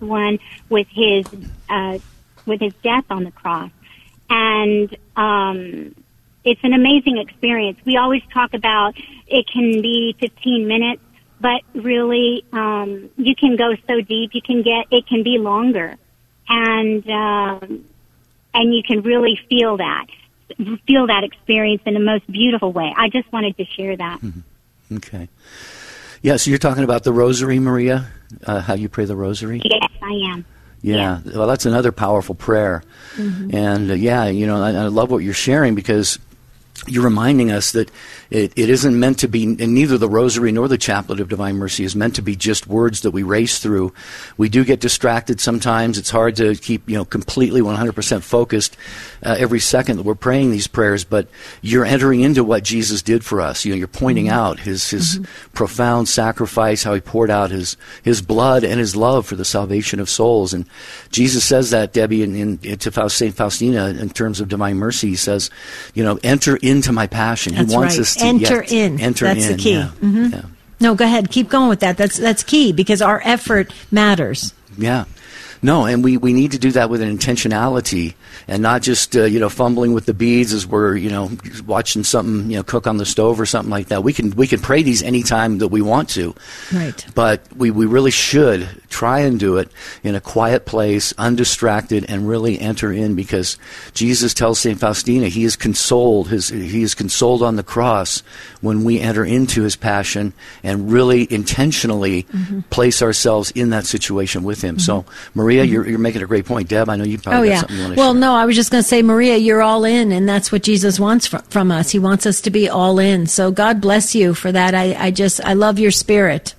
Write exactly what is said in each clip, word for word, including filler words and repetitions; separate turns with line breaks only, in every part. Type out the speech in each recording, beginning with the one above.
one with his uh, with his death on the cross. And um, it's an amazing experience. We always talk about it can be fifteen minutes, but really um, you can go so deep. You can get it can be longer, and um, and you can really feel that feel that experience in the most beautiful way. I just wanted to share that.
Mm-hmm. Okay. Yeah, so you're talking about the rosary, Maria, uh, how you pray the rosary?
Yes, I am.
Yeah, yeah. Well, that's another powerful prayer. Mm-hmm. And, uh, yeah, you know, I, I love what you're sharing because you're reminding us that it, it isn't meant to be, and neither the Rosary nor the Chaplet of Divine Mercy is meant to be just words that we race through. We do get distracted sometimes. It's hard to keep, you know, completely one hundred percent focused uh, every second that we're praying these prayers, but you're entering into what Jesus did for us. You know, you're pointing mm-hmm. out his, his mm-hmm. profound sacrifice, how he poured out his, his blood and his love for the salvation of souls. And Jesus says that, Debbie, in, in, to Saint Faustina, in terms of Divine Mercy, he says, you know, enter into my passion.
That's
he wants
right.
us to
enter
yeah,
in.
Enter
That's
in.
the key.
Yeah.
Mm-hmm.
Yeah.
No, go ahead. Keep going with that. That's that's key because our effort matters.
Yeah. No, and we, we need to do that with an intentionality and not just, uh, you know, fumbling with the beads as we're, you know, watching something, you know, cook on the stove or something like that. We can we can pray these anytime that we want to.
Right.
But we, we really should try and do it in a quiet place, undistracted, and really enter in because Jesus tells Saint Faustina he is consoled, his, he is consoled on the cross when we enter into his passion and really intentionally mm-hmm. place ourselves in that situation with him. Mm-hmm. So, Maria, you're, you're making a great point. Deb, I know you probably
oh,
got
yeah.
something you want to
Well,
share.
no, I was just going to say, Maria, you're all in, and that's what Jesus wants from, from us. He wants us to be all in. So God bless you for that. I, I just, I love your spirit.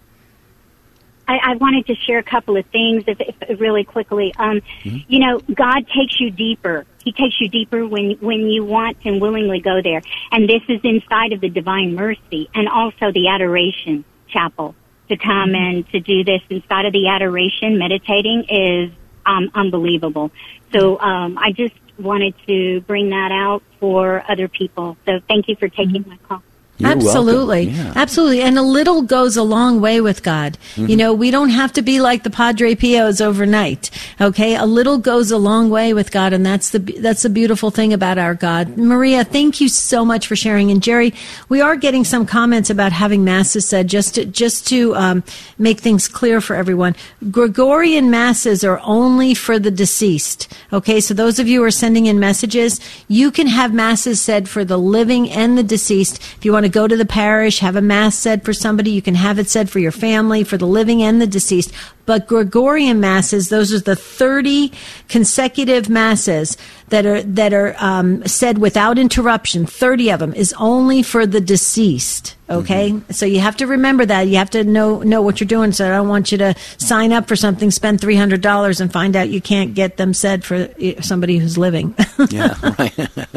I, I wanted to share a couple of things if, if, really quickly. Um, mm-hmm. You know, God takes you deeper. He takes you deeper when when you want and willingly go there. And this is inside of the Divine Mercy and also the Adoration Chapel. To come and to do this inside of the adoration, meditating is um, unbelievable. So um, I just wanted to bring that out for other people. So thank you for taking my call.
You're
Absolutely.
yeah.
Absolutely. And a little goes a long way with God. Mm-hmm. You know, we don't have to be like the Padre Pios overnight. Okay. A little goes a long way with God. And that's the, that's the beautiful thing about our God. Maria, thank you so much for sharing. And Jerry, we are getting some comments about having masses said just to, just to, um, make things clear for everyone. Gregorian masses are only for the deceased. Okay. So those of you who are sending in messages, you can have masses said for the living and the deceased. If you want to go to the parish, have a mass said for somebody. You can have it said for your family, for the living and the deceased. But Gregorian masses, those are the thirty consecutive masses that are that are um, said without interruption. thirty of them is only for the deceased. Okay, mm-hmm. So you have to remember that. You have to know know what you're doing. So I don't want you to sign up for something, spend three hundred dollars, and find out you can't get them said for somebody who's living.
Yeah, right.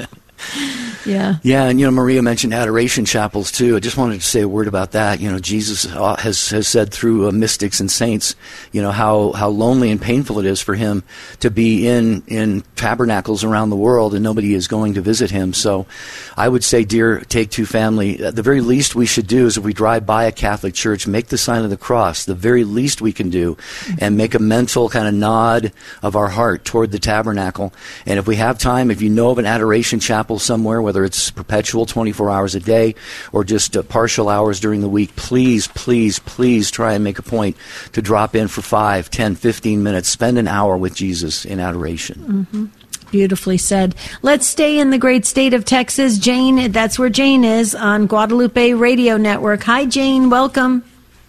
Yeah.
Yeah, and you know, Maria mentioned adoration chapels too. I just wanted to say a word about that. You know, Jesus uh, has has said through uh, mystics and saints, you know, how, how lonely and painful it is for him to be in in tabernacles around the world and nobody is going to visit him. So, I would say, dear Take Two family, the very least we should do is if we drive by a Catholic church, make the sign of the cross. The very least we can do, and make a mental kind of nod of our heart toward the tabernacle. And if we have time, if you know of an adoration chapel somewhere, whether it's perpetual twenty-four hours a day or just uh, partial hours during the week, please, please, please try and make a point to drop in for five, ten, fifteen minutes. Spend an hour with Jesus in adoration.
Mm-hmm. Beautifully said. Let's stay in the great state of Texas. Jane, that's where Jane is on Guadalupe Radio Network. Hi, Jane. Welcome.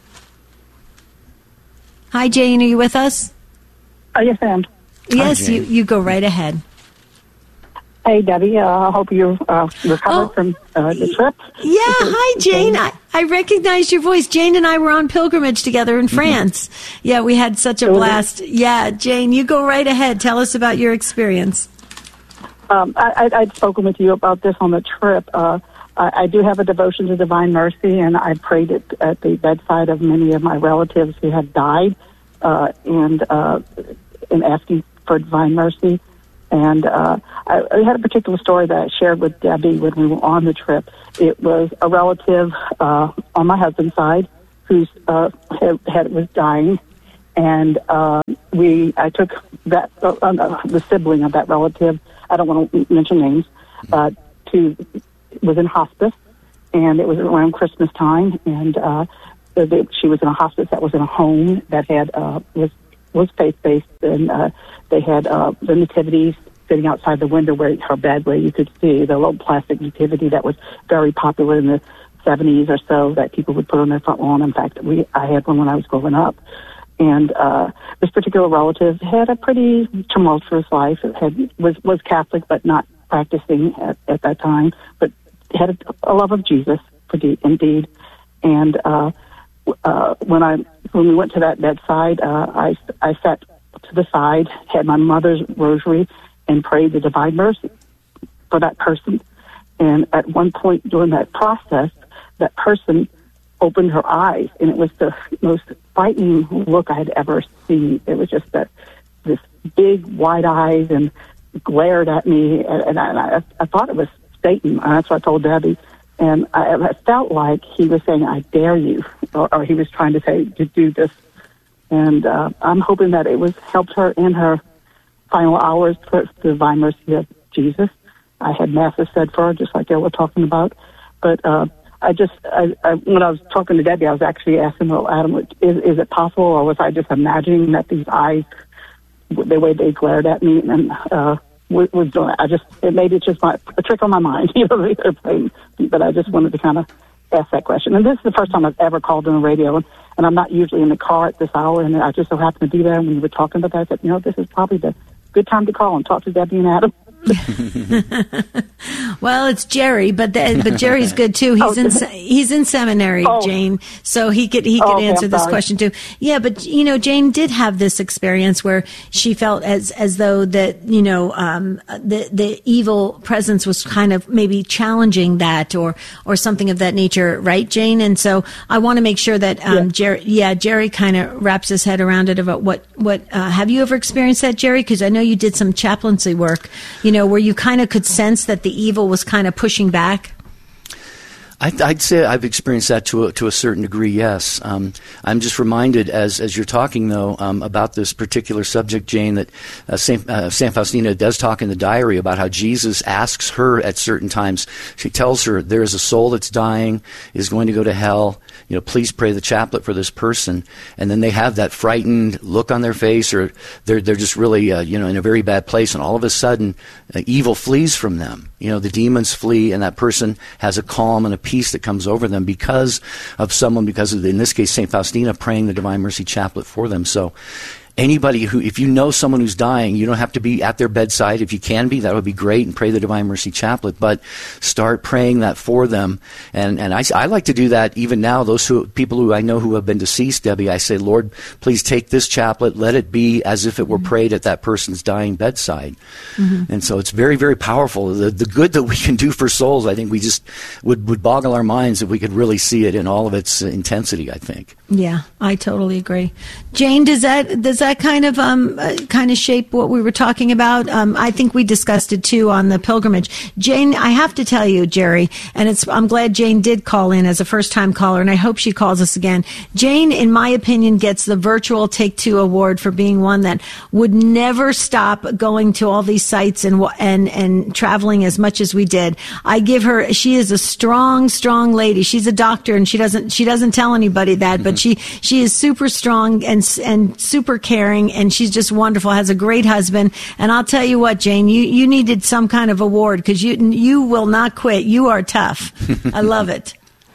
Hi, Jane. Are you with us?
Oh, yes, I am.
Yes, you, you go right ahead.
Hey, Debbie. Uh, I hope you uh, recovered
oh,
from uh, the trip.
Yeah, hi, Jane. I, I recognized your voice. Jane and I were on pilgrimage together in France. Mm-hmm. Yeah, we had such a blast. Yeah, Jane, you go right ahead. Tell us about your experience.
Um, I, I, I'd spoken with you about this on the trip. Uh, I, I do have a devotion to Divine Mercy, and I prayed it at the bedside of many of my relatives who have died, uh, and uh, in asking for Divine Mercy. And uh, I, I had a particular story that I shared with Debbie when we were on the trip. It was a relative uh, on my husband's side who uh, had, had was dying, and uh, we I took that uh, uh, the sibling of that relative. I don't want to mention names. Uh, to was in hospice, and it was around Christmas time, and uh, they, she was in a hospice that was in a home that had uh, was was faith based, and uh, they had uh, the nativities sitting outside the window where her bed, where you could see the little plastic nativity that was very popular in the seventies or so that people would put on their front lawn. In fact, we I had one when I was growing up. And uh, this particular relative had a pretty tumultuous life. It had was was Catholic, but not practicing at, at that time. But had a, a love of Jesus, indeed. indeed. And uh, uh, when I when we went to that bedside, uh, I I sat to the side, had my mother's rosary, and prayed the Divine Mercy for that person. And at one point during that process, that person opened her eyes, and it was the most frightening look I had ever seen. It was just that this big wide eyes and glared at me, and, and, I, and I, I thought it was Satan. And that's what I told Debbie. And I, I felt like he was saying, "I dare you," or, or he was trying to say, "To do this." And uh, I'm hoping that it was helped her in her final hours for the Divine Mercy of Jesus. I had masses said for her, just like they were talking about. But uh, I just, I, I, when I was talking to Debbie, I was actually asking her, Adam, is, is it possible, or was I just imagining that these eyes, the way they glared at me, and uh, was, was doing? I just, it maybe it's just my, a trick on my mind, you know, they're playing. But I just wanted to kind of ask that question. And this is the first time I've ever called on the radio, and, and I'm not usually in the car at this hour, and I just so happened to be there. And when you were talking about that, I said, you know, this is probably the good time to call and talk to Debbie and Adam.
Well, it's Jerry, but the, but Jerry's good too. He's in he's in seminary, oh. Jane, so he could he could oh, okay, answer this question too. Yeah, but you know, Jane did have this experience where she felt as as though that you know um, the the evil presence was kind of maybe challenging that or or something of that nature, right, Jane? And so I want to make sure that um, yeah. Jerry, yeah, Jerry kind of wraps his head around it about what what uh, have you ever experienced that, Jerry? Because I know you did some chaplaincy work, you know, where you kind of could sense that the evil was kind of pushing back?
I'd, I'd say I've experienced that to a, to a certain degree, yes. Um, I'm just reminded, as as you're talking, though, um, about this particular subject, Jane, that uh, Saint Uh, Saint Faustina does talk in the diary about how Jesus asks her at certain times. She tells her, there is a soul that's dying, is going to go to hell. You know, please pray the chaplet for this person. And then they have that frightened look on their face, or they're they're just really, uh, you know, in a very bad place. And all of a sudden, uh, evil flees from them. You know, the demons flee, and that person has a calm and a peace that comes over them because of someone, because of, in this case, Saint Faustina praying the Divine Mercy Chaplet for them. So anybody who, if you know someone who's dying, you don't have to be at their bedside. If you can be, that would be great, and pray the Divine Mercy Chaplet, but start praying that for them. And and I, I like to do that even now. Those who, people who I know who have been deceased, Debbie, I say, Lord, please take this chaplet, let it be as if it were prayed at that person's dying bedside. Mm-hmm. And so it's very, very powerful. The, the good that we can do for souls, I think we just would, would boggle our minds if we could really see it in all of its intensity, I think.
Yeah, I totally agree. Jane, does that, does that that kind of um uh, kind of shape what we were talking about? Um, I think we discussed it too on the pilgrimage. Jane, I have to tell you, Jerry, and it's I'm glad Jane did call in as a first time caller, and I hope she calls us again. Jane, in my opinion, gets the virtual Take Two award for being one that would never stop going to all these sites and and and traveling as much as we did. I give her. She is a strong, strong lady. She's a doctor, and she doesn't she doesn't tell anybody that, but she she is super strong and and super caring. And she's just wonderful, has a great husband. And I'll tell you what, Jane, you, you needed some kind of award because you you will not quit. You are tough. I love it.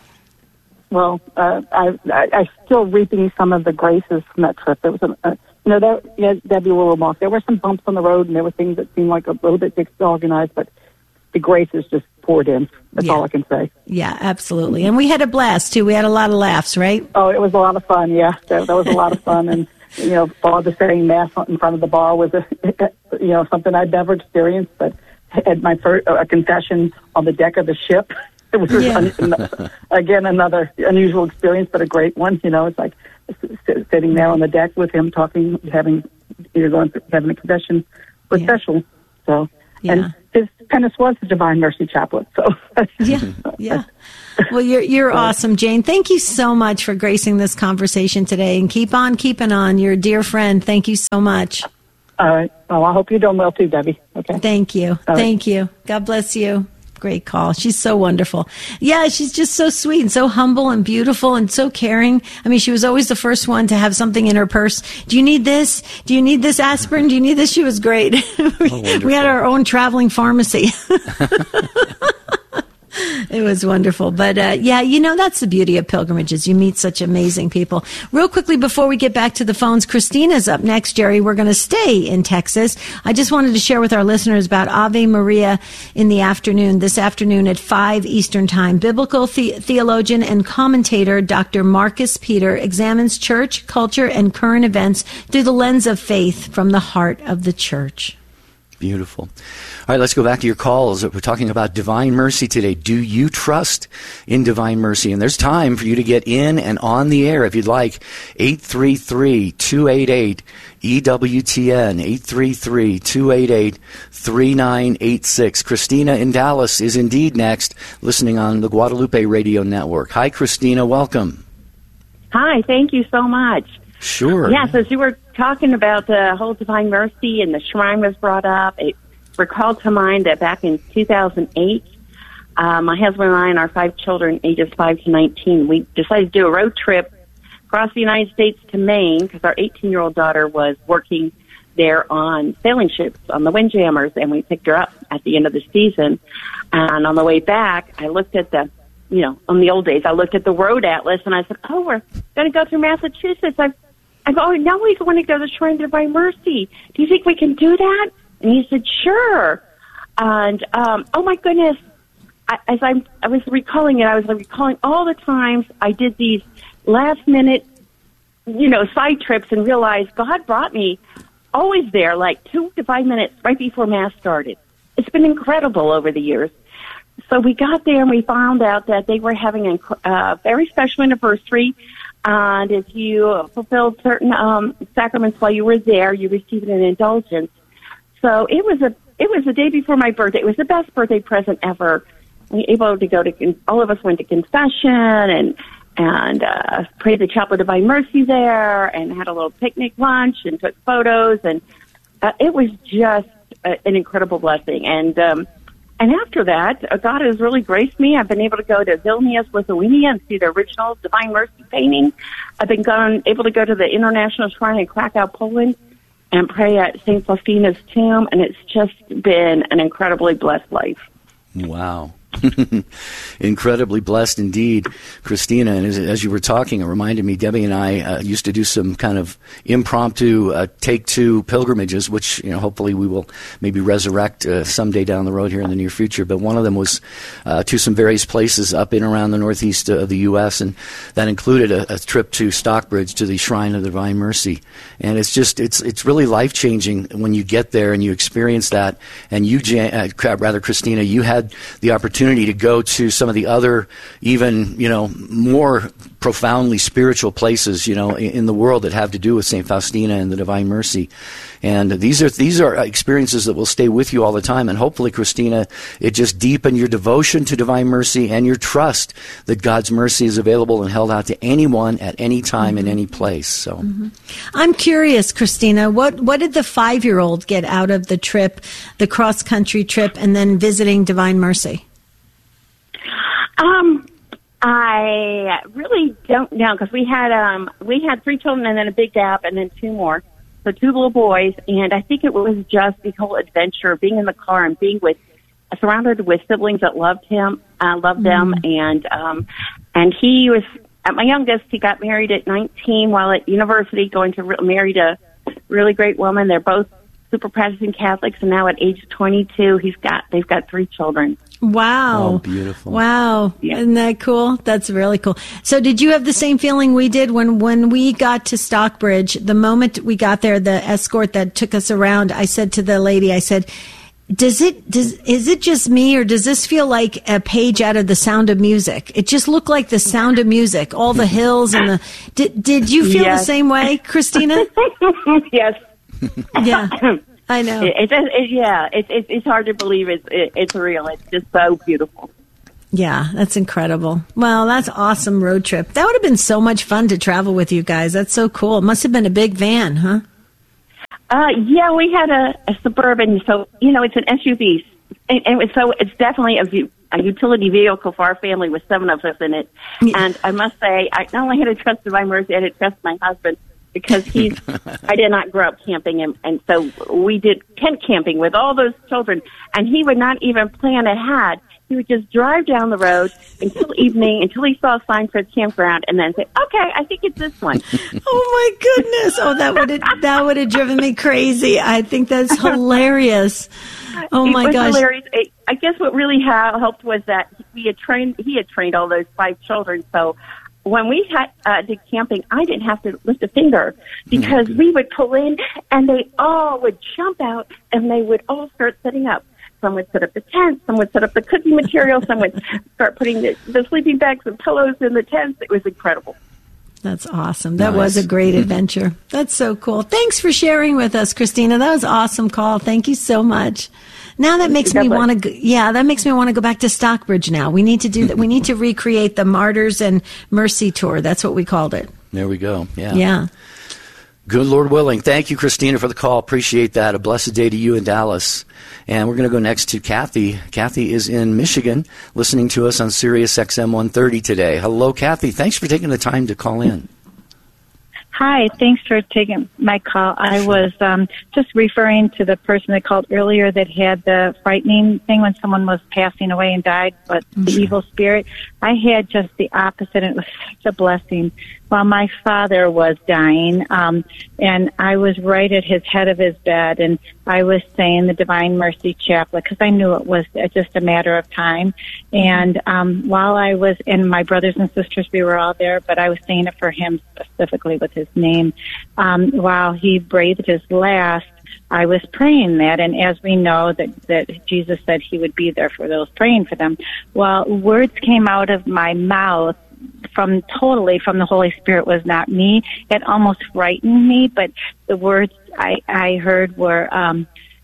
Well, uh, I, I I still reaping some of the graces from that trip. There was a, uh, you know, there, yeah, Debbie will remark, there were some bumps on the road, and there were things that seemed like a little bit disorganized, but the graces just poured in. That's
yeah.
all I can say.
Yeah, absolutely. And we had a blast too. We had a lot of laughs, right?
Oh, it was a lot of fun. Yeah, that, that was a lot of fun. And you know, Father saying mass in front of the bar was, a, you know, something I'd never experienced. But at my first uh, confession on the deck of the ship, it was yeah. an, again another unusual experience, but a great one. You know, it's like sitting there on the deck with him, talking, having, you know, going through, having a confession was yeah. special. So
Yeah.
And this Pennis was the Divine Mercy Chaplain. So
yeah, yeah. Well, you're you're awesome, Jane. Thank you so much for gracing this conversation today, and keep on keeping on. You're a dear friend. Thank you so much.
All right. Well, I hope you're doing well too, Debbie. Okay.
Thank you.
All
Thank
right.
you. God bless you. Great call. She's so wonderful. Yeah, she's just so sweet and so humble and beautiful and so caring. I mean, she was always the first one to have something in her purse. Do you need this? Do you need this aspirin? Do you need this? She was great. we,
Oh,
we had our own traveling pharmacy. It was wonderful. But, uh, yeah, you know, that's the beauty of pilgrimages. You meet such amazing people. Real quickly, before we get back to the phones, Christina's up next, Jerry. We're going to stay in Texas. I just wanted to share with our listeners about Ave Maria in the afternoon, this afternoon at five Eastern Time. Biblical the- theologian and commentator Doctor Marcus Peter examines church, culture, and current events through the lens of faith from the heart of the church.
Beautiful. All right, let's go back to your calls. We're talking about divine mercy today. Do you trust in divine mercy? And there's time for you to get in and on the air if you'd like. eight three three, two eight eight, E W T N, eight three three, two eight eight, three nine eight six. Christina in Dallas is indeed next, listening on the Guadalupe Radio Network. Hi, Christina. Welcome.
Hi, thank you so much.
Sure.
Yes, as you were talking about the whole Divine Mercy and the shrine was brought up, it recalled to mind that back in two thousand eight, uh, my husband and I and our five children, ages five to nineteen, we decided to do a road trip across the United States to Maine because our eighteen-year-old daughter was working there on sailing ships, on the Windjammers, and we picked her up at the end of the season. And on the way back, I looked at the you know, on the old days, I looked at the road atlas and I said, oh, we're going to go through Massachusetts. I, I go, oh, now we want to go to the Shrine of Divine Mercy. Do you think we can do that? And he said, sure. And, um, oh, my goodness, I, as I, I was recalling it, I was recalling all the times I did these last-minute, you know, side trips and realized God brought me always there, like two to five minutes right before Mass started. It's been incredible over the years. So we got there and we found out that they were having a uh, very special anniversary, and if you fulfilled certain um, sacraments while you were there, you received an indulgence. So it was a it was the day before my birthday. It was the best birthday present ever. We were able to go to all of us went to confession and and uh, prayed the Chapel of Divine Mercy there, and had a little picnic lunch and took photos, and uh, it was just a, an incredible blessing. And um, And after that, uh, God has really graced me. I've been able to go to Vilnius, Lithuania, and see the original Divine Mercy painting. I've been gone, able to go to the International Shrine in Krakow, Poland, and pray at Saint Faustina's tomb, and it's just been an incredibly blessed life.
Wow. Incredibly blessed indeed, Christina. And as, as you were talking, it reminded me, Debbie and I uh, used to do some kind of impromptu uh, take-two pilgrimages, which, you know, hopefully we will maybe resurrect uh, someday down the road here in the near future. But one of them was uh, to some various places up in around the northeast of the U S, and that included a, a trip to Stockbridge to the Shrine of the Divine Mercy. And it's just, it's it's really life-changing when you get there and you experience that. And you, Jan, uh, rather, Christina, you had the opportunity to go to some of the other, even, you know, more profoundly spiritual places, you know, in, in the world that have to do with Saint Faustina and the Divine Mercy. And these are these are experiences that will stay with you all the time. And hopefully, Christina, it just deepened your devotion to Divine Mercy and your trust that God's mercy is available and held out to anyone at any time in any place. So,
mm-hmm. I'm curious, Christina, what what did the five-year-old get out of the trip, the cross-country trip, and then visiting Divine Mercy?
Um, I really don't know, because we had um we had three children and then a big gap and then two more, so two little boys, and I think it was just the whole adventure of being in the car and being with surrounded with siblings that loved him, uh, loved mm-hmm. them, and um and he was at my youngest. He got married at nineteen while at university, going to re- married a really great woman. They're both super practicing Catholics, and now at age twenty-two, he's got they've got three children.
Wow.
Oh, beautiful.
Wow. Yeah. Isn't that cool? That's really cool. So did you have the same feeling we did when, when we got to Stockbridge? The moment we got there, the escort that took us around, I said to the lady, I said, does it, does, is it just me, or does this feel like a page out of The Sound of Music? It just looked like The Sound of Music, all the hills and the, did, did you feel yes. the same way, Christina?
Yes.
Yeah. I know.
It, it, it, yeah, it, it, it's hard to believe it's, it, it's real. It's just so beautiful.
Yeah, that's incredible. Well, that's awesome road trip. That would have been so much fun to travel with you guys. That's so cool. It must have been a big van, huh?
Uh, yeah, we had a, a Suburban, so, you know, it's an S U V. And, and it, so it's definitely a, a utility vehicle for our family with seven of us in it. Yeah. And I must say, I not only had to trust Divine Mercy, I had to trust my husband because he's, I did not grow up camping, and, and so we did tent camping with all those children, and he would not even plan ahead. He would just drive down the road until evening, until he saw a sign for the campground, and then say, "Okay, I think it's this one."
Oh my goodness! Oh, that would have that would have driven me crazy. I think that's hilarious. Oh my
it was
gosh!
Hilarious. I guess what really ha- helped was that we had trained. He had trained all those five children, so when we had, uh, did camping, I didn't have to lift a finger because oh, we would pull in, and they all would jump out, and they would all start setting up. Some would set up the tent, some would set up the cooking material, some would start putting the, the sleeping bags and pillows in the tents. It was incredible.
That's awesome. That
Nice.
was a great adventure. That's so cool. Thanks for sharing with us, Christina. That was an awesome call. Thank you so much. Now that makes me want to, yeah, that makes me want to go back to Stockbridge now. We need to do that. We need to recreate the Martyrs and Mercy Tour. That's what we called it.
There we go. Yeah.
Yeah.
Good Lord willing. Thank you, Christina, for the call. Appreciate that. A blessed day to you in Dallas. And we're going to go next to Kathy. Kathy is in Michigan, listening to us on Sirius X M one thirty today. Hello, Kathy. Thanks for taking the time to call in.
Hi, thanks for taking my call. I was um, just referring to the person that called earlier that had the frightening thing when someone was passing away and died, but the
Sure.
evil spirit. I had just the opposite, and it was such a blessing. While my father was dying, um, and I was right at his head of his bed, and I was saying the Divine Mercy Chaplet because I knew it was just a matter of time. And um, while I was, and my brothers and sisters, we were all there, but I was saying it for him specifically with his name. Um, while he breathed his last, I was praying that, and as we know that, that Jesus said he would be there for those praying for them, well, words came out of my mouth from totally from the Holy Spirit. Was not me. It almost frightened me, but the words I, I heard were, um,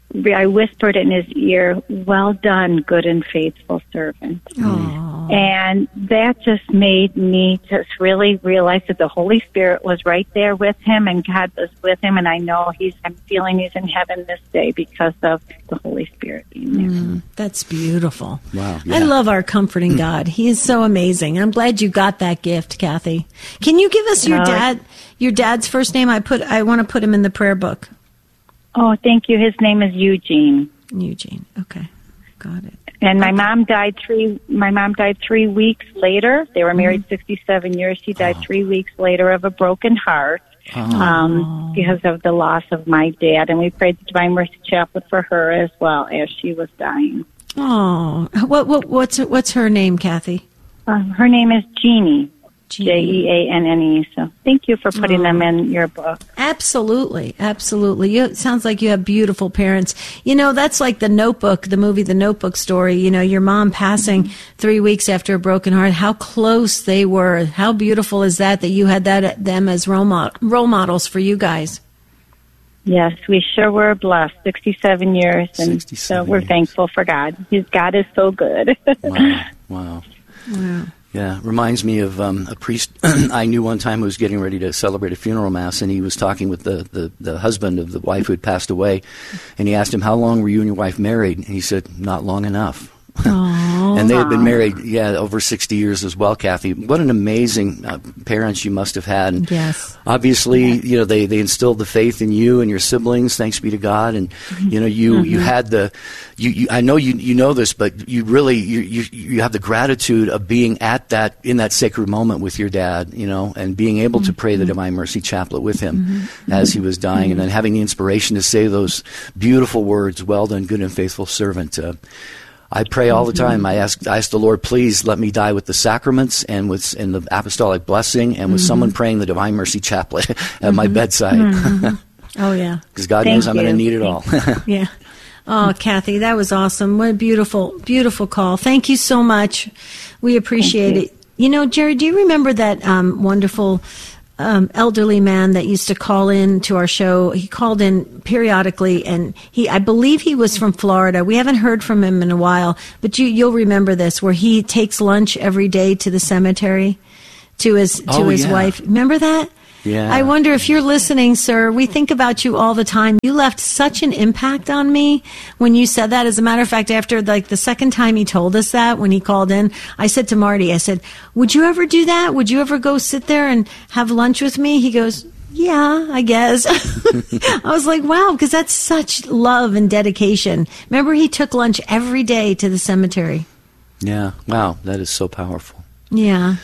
I whispered in his ear, "Well done, good and faithful servant."
Aww.
And that just made me just really realize that the Holy Spirit was right there with him, and God was with him. And I know he's, I'm feeling he's in heaven this day because of the Holy Spirit being there.
Mm, that's beautiful.
Wow. Yeah.
I love our comforting God. He is so amazing. I'm glad you got that gift, Kathy. Can you give us your
No.
dad, your dad's first name? I put, I want to put him in the prayer book.
Oh, thank you. His name is Eugene.
Eugene. Okay. Got it.
And my mom died three. My mom died three weeks later. They were married mm-hmm. sixty-seven years. She died oh. three weeks later of a broken heart oh. um, because of the loss of my dad. And we prayed the Divine Mercy Chaplet for her as well as she was dying.
Oh, what what what's what's her name, Kathy?
Um, her name is Jeannie.
Jeannie.
J E A N N E. So thank you for putting
oh.
them in your book.
Absolutely. Absolutely. You, it sounds like you have beautiful parents. You know, that's like The Notebook, the movie The Notebook story. You know, your mom passing mm-hmm. three weeks after a broken heart, how close they were. How beautiful is that, that you had that them as role, mo- role models for you guys?
Yes, we sure were blessed. sixty-seven years, and
sixty-seven
so we're
years.
thankful for God. His God is so good.
Wow. Wow.
Wow.
Yeah, reminds me of um, a priest I knew one time who was getting ready to celebrate a funeral mass, and he was talking with the, the, the husband of the wife who had passed away, and he asked him, "How long were you and your wife married?" And he said, "Not long enough." And they had been married, yeah, over sixty years as well, Kathy. What an amazing uh, parents you must have had. And
yes.
Obviously, you know, they, they instilled the faith in you and your siblings, thanks be to God. And, you know, you, mm-hmm. you had the, you, you, I know you, you know this, but you really, you, you, you have the gratitude of being at that, in that sacred moment with your dad, you know, and being able mm-hmm. to pray the Divine Mercy Chaplet with him mm-hmm. as he was dying, mm-hmm. and then having the inspiration to say those beautiful words, "Well done, good and faithful servant." Uh, I pray all the time. I ask, I ask the Lord, please let me die with the sacraments and with and the apostolic blessing and with mm-hmm. someone praying the Divine Mercy Chaplet at mm-hmm. my bedside.
Mm-hmm. Oh, yeah.
Because God
Thank
knows I'm
you.
going to need it all.
Yeah. Oh, Kathy, that was awesome. What a beautiful, beautiful call. Thank you so much. We appreciate
you.
it. You know, Jerry, do you remember that um, wonderful um, elderly man that used to call in to our show. He called in periodically, and he, I believe he was from Florida. We haven't heard from him in a while, but you, you'll remember this, where he takes lunch every day to the cemetery to his, to
oh,
his
yeah.
wife. Remember that?
Yeah.
I wonder if you're listening, sir. We think about you all the time. You left such an impact on me when you said that. As a matter of fact, after like the second time he told us that, when he called in, I said to Marty, I said, would you ever do that? Would you ever go sit there and have lunch with me? He goes, yeah, I guess. I was like, wow, because that's such love and dedication. Remember, he took lunch every day to the cemetery.
Yeah. Wow. That is so powerful.
Yeah.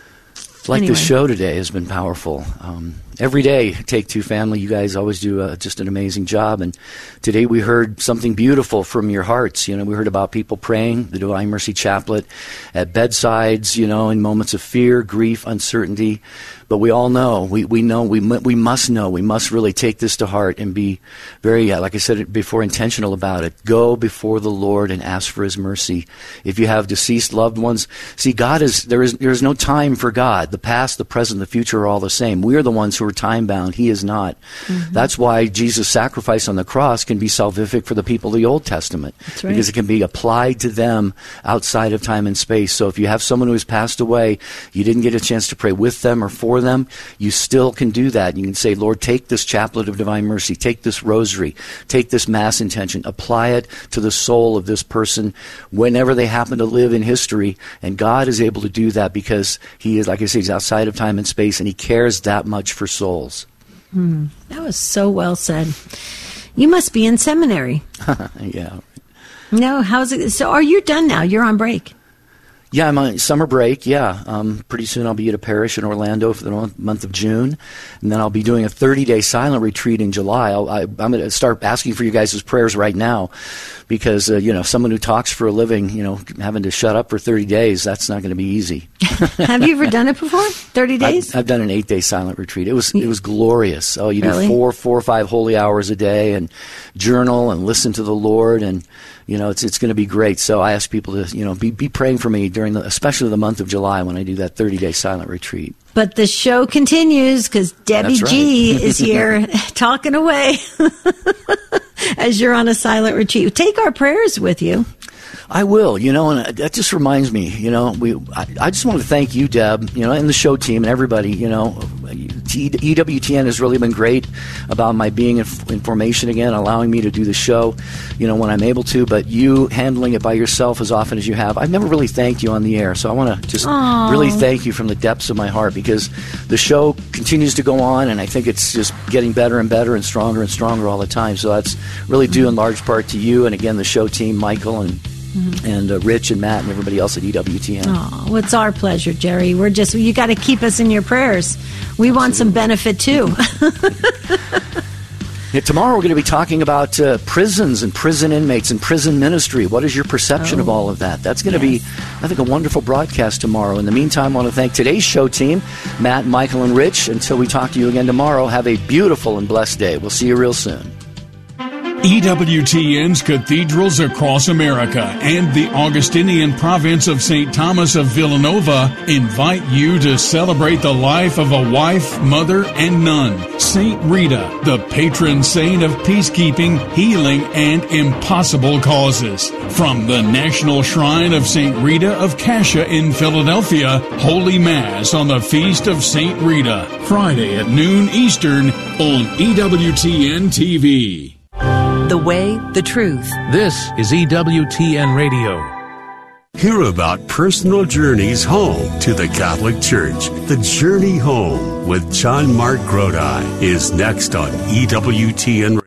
Like
Anyway.
the show today has been powerful. Um, every day, Take Two Family, you guys always do uh, just an amazing job. And today we heard something beautiful from your hearts. You know, we heard about people praying the Divine Mercy Chaplet at bedsides, you know, in moments of fear, grief, uncertainty. But we all know, we, we know, we we must know, we must really take this to heart and be very, uh, like I said before, intentional about it. Go before the Lord and ask for His mercy. If you have deceased loved ones, see, God is, there is there is no time for God. The past, the present, the future are all the same. We are the ones who are time-bound. He is not. Mm-hmm. That's why Jesus' sacrifice on the cross can be salvific for the people of the Old Testament.
That's right.
Because it can be applied to them outside of time and space. So if you have someone who has passed away, you didn't get a chance to pray with them or for them, you still can do that. You can say, Lord, take this chaplet of divine mercy, take this rosary, take this mass intention, apply it to the soul of this person whenever they happen to live in history. And God is able to do that because He is, like I say, He's outside of time and space, and He cares that much for souls.
Hmm. That was so well said. You must be in seminary.
Yeah.
No, how's it? So are you done now? You're on break.
Yeah, I'm on summer break, yeah. Um, pretty soon I'll be at a parish in Orlando for the month, month of June, and then I'll be doing a thirty-day silent retreat in July. I'll, I, I'm going to start asking for you guys' prayers right now because, uh, you know, someone who talks for a living, you know, having to shut up for thirty days, that's not going to be easy.
Have you ever done it before? thirty days?
I've, I've done an eight-day silent retreat. It was it was glorious. Oh, you
Really?
do four, four or five holy hours a day and journal and listen to the Lord, and you know it's it's going to be great. So I ask people to you know be be praying for me during the, especially the month of July when I do that thirty-day silent retreat.
But the show continues because Debbie
That's right.
G is here talking away as you're on a silent retreat. Take our prayers with you.
I will, you know, and that just reminds me, you know, we. I, I just want to thank you, Deb, you know, and the show team and everybody, you know. E W T N has really been great about my being in, in formation again, allowing me to do the show, you know, when I'm able to, but you handling it by yourself as often as you have. I've never really thanked you on the air, so I want to just
Aww.
really thank you from the depths of my heart because the show continues to go on, and I think it's just getting better and better and stronger and stronger all the time. So that's really due in large part to you and, again, the show team, Michael and Mm-hmm. and uh, Rich and Matt and everybody else at E W T N.
Oh, well, it's our pleasure, Jerry. We're just, you got to keep us in your prayers. We
Absolutely.
want some benefit, too.
Yeah, tomorrow we're going to be talking about uh, prisons and prison inmates and prison ministry. What is your perception
Oh.
of all of that? That's going to
Yes.
be, I think, a wonderful broadcast tomorrow. In the meantime, I want to thank today's show team, Matt, Michael, and Rich. Until we talk to you again tomorrow, have a beautiful and blessed day. We'll see you real soon.
E W T N's cathedrals across America and the Augustinian province of Saint Thomas of Villanova invite you to celebrate the life of a wife, mother, and nun, Saint Rita, the patron saint of peacekeeping, healing, and impossible causes. From the National Shrine of Saint Rita of Cascia in Philadelphia, Holy Mass on the Feast of Saint Rita, Friday at noon Eastern on E W T N T V.
The way, the truth.
This is E W T N Radio.
Hear about personal journeys home to the Catholic Church. The Journey Home with John Mark Grodi is next on E W T N.